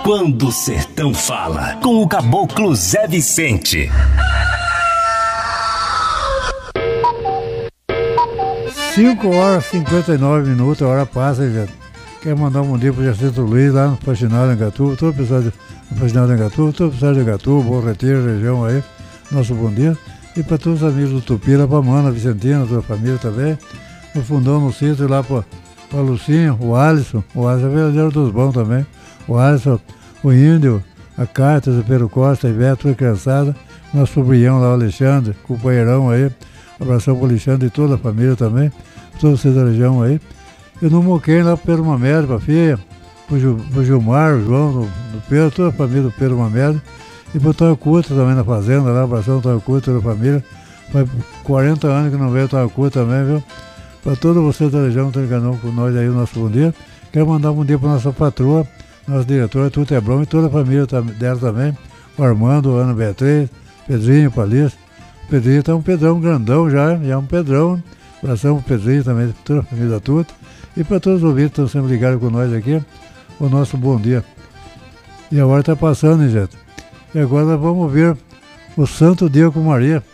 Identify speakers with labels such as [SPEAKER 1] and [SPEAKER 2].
[SPEAKER 1] Quando o Sertão Fala, com o Caboclo Zé Vicente.
[SPEAKER 2] 5h59, a hora passa, gente. Quero mandar um bom dia pro Jacinto Luiz, lá no Faxinal de Angatu, todo o pessoal do Faxinal de Angatu, todo o pessoal de Angatu, Bom Retiro, região aí, nosso bom dia. E para todos os amigos do Tupira, para a Mana, Vicentina, toda a família também. No fundão, no sítio, lá para Lucinho, o Alisson é verdadeiro dos bons também. O Alisson, o Índio, a Cartas, o Pedro Costa, a Ivete, toda a criançada. Nosso sobrinhão lá, o Alexandre, companheirão aí. Abração para o Alexandre e toda a família também. Todos vocês da região aí. E no Moquém, lá para Pedro Mamede, para a filha, para o Gilmar, o João, do Pedro, toda a família do Pedro Mamede. E para o Tonho Couto também na fazenda, lá, abração ao Tonho Couto, toda a família. Faz 40 anos que não veio o Tonho Couto também, viu? Para todos vocês da região que estão ligando com nós aí, o nosso bom dia. Quero mandar um bom dia para nossa patroa, nossa diretora, Tuta Hebron, e toda a família dela também. O Armando, a Ana Beatriz, Pedrinho, Palício. O Pedrinho tá um Pedrão grandão já é um Pedrão. Abração para o Pedrinho também, toda a família da Tuta. E para todos os ouvintes que estão sempre ligados com nós aqui, o nosso bom dia. E a hora está passando, hein, gente? E agora nós vamos ver o Santo Dia com Maria.